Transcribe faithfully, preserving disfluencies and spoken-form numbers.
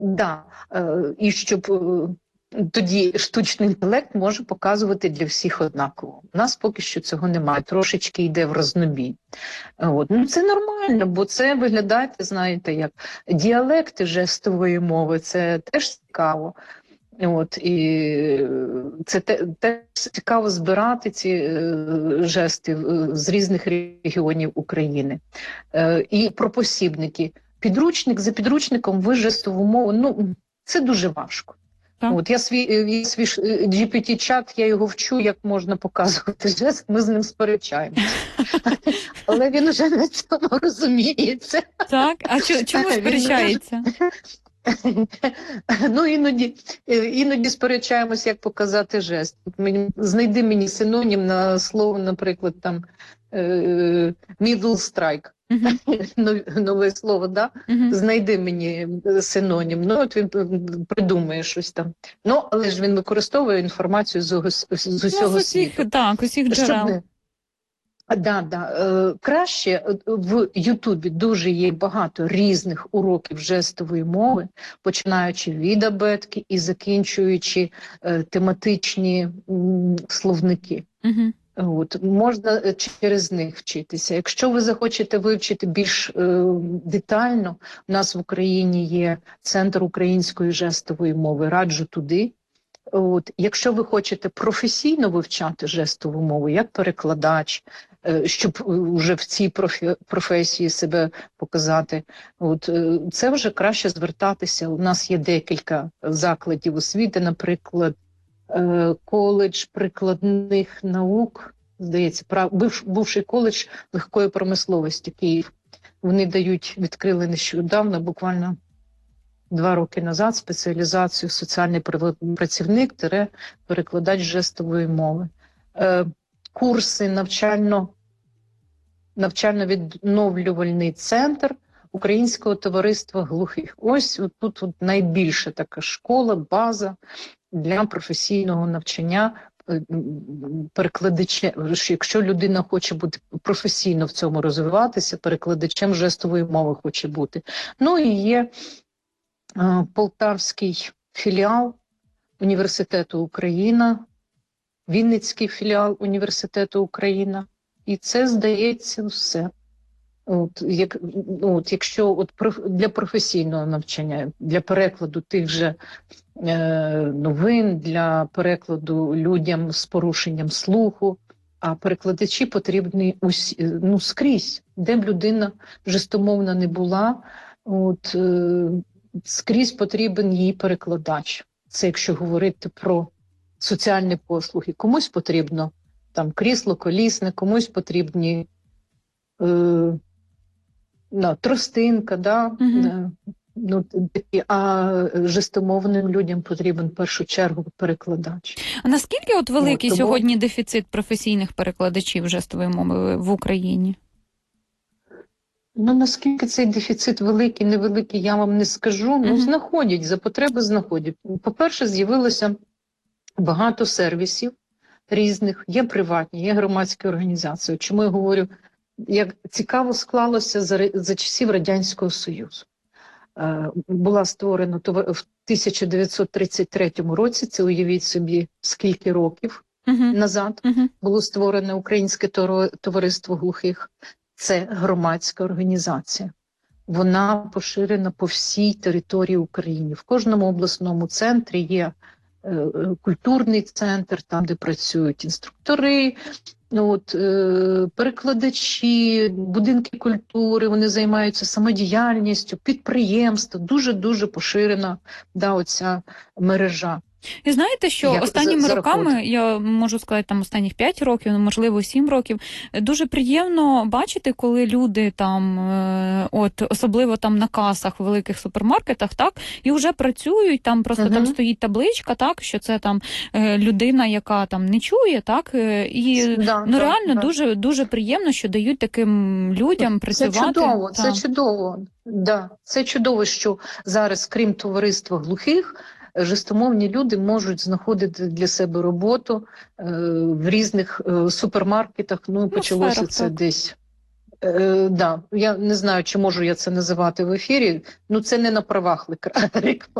Да, е, і щоб е, тоді штучний інтелект може показувати для всіх однаково. У нас поки що цього немає, трошечки йде в рознобій. От. Ну, це нормально, бо це виглядає, знаєте, як діалекти жестової мови, це теж цікаво. От, і це те, те цікаво збирати ці е, жести е, з різних регіонів України. Е, і про посібники. Підручник за підручником ви жестову мову, ну, це дуже важко. Так. От я свій, я свій джі пі ті-чат, я його вчу, як можна показувати жест, ми з ним сперечаємося. Але він вже на цьому розуміється. Так, а чому сперечається? Ну, іноді, іноді сперечаємося, як показати жест. Знайди мені синонім на слово, наприклад, там middle strike. Uh-huh. Нове слово, да? Uh-huh. Знайди мені синонім. Ну, от він придумає щось там. Ну, але ж він використовує інформацію з, з усього ну, світу. Так, усіх джерел. Щоб... Да, да. Е, краще в Ютубі дуже є багато різних уроків жестової мови, починаючи від абетки і закінчуючи е, тематичні м, словники. Угу. От, можна через них вчитися. Якщо ви захочете вивчити більш е, детально, у нас в Україні є Центр української жестової мови, раджу туди. От, якщо ви хочете професійно вивчати жестову мову, як перекладач, щоб вже в цій профі, професії себе показати, от, це вже краще звертатися. У нас є декілька закладів освіти, наприклад, коледж прикладних наук, здається, прав, бувший коледж легкої промисловості Київ. Вони дають, відкрили нещодавно, буквально два роки назад, спеціалізацію соціальний працівник – перекладач жестової мови. Е, курси навчально, навчально-відновлювальний центр Українського товариства глухих. Ось тут от найбільша така школа, база для професійного навчання перекладача. Якщо людина хоче бути професійно в цьому розвиватися, перекладачем жестової мови хоче бути. Ну і є Полтавський філіал Університету Україна, Вінницький філіал Університету Україна. І це, здається, все. От, як, от, якщо от, для професійного навчання, для перекладу тих же е, новин, для перекладу людям з порушенням слуху, а перекладачі потрібні усі, ну, скрізь, де б людина жестомовна не була, от, е, скрізь потрібен її перекладач. Це якщо говорити про соціальні послуги. Комусь потрібно там крісло колісне, комусь потрібні е, ну, тростинка, да? Mm-hmm. Ну, а жестомовним людям потрібен в першу чергу перекладач. А наскільки от великий от, тому... сьогодні дефіцит професійних перекладачів жестової мови в Україні? Ну, наскільки цей дефіцит великий, невеликий, я вам не скажу. Ну, uh-huh. знаходять, за потреби знаходять. По-перше, з'явилося багато сервісів різних. Є приватні, є громадські організації. Чому я говорю, як цікаво склалося за, за часів Радянського Союзу. Е, була створена в тисяча дев'ятсот тридцять третьому році, це уявіть собі, скільки років uh-huh. назад, uh-huh. було створене Українське товариство глухих. Це громадська організація. Вона поширена по всій території України. В кожному обласному центрі є е, культурний центр, там, де працюють інструктори, от, е, перекладачі, будинки культури, вони займаються самодіяльністю, підприємства. Дуже-дуже поширена да, оця мережа. І знаєте, що Як останніми за, роками, за я можу сказати, там останніх п'ять років, можливо, сім років, дуже приємно бачити, коли люди там, от особливо там на касах в великих супермаркетах, так, і вже працюють, там просто uh-huh. там стоїть табличка, так, що це там людина, яка там не чує, так, і да, ну да, реально да. дуже дуже приємно, що дають таким людям працювати. Це чудово, так. це чудово. Да, це чудово, що зараз, крім товариства глухих, жестомовні люди можуть знаходити для себе роботу е, в різних е, супермаркетах. Ну, почалося це так. десь Е, да, я не знаю, чи можу я це називати в ефірі. Ну, це не на правах реклами.